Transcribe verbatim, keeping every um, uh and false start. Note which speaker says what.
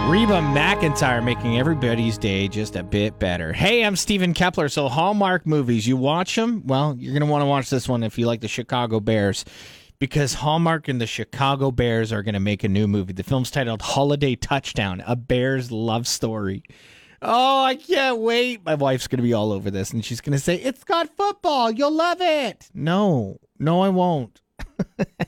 Speaker 1: Reba McEntire making everybody's day just a bit better. Hey, I'm Stephen Kepler. So Hallmark movies, you watch them? Well, you're going to want to watch this one if you like the Chicago Bears, because Hallmark and the Chicago Bears are going to make a new movie. The film's titled Holiday Touchdown, a Bears love story. Oh, I can't wait. My wife's going to be all over this, and she's going to say, it's got football. You'll love it. No, no, I won't.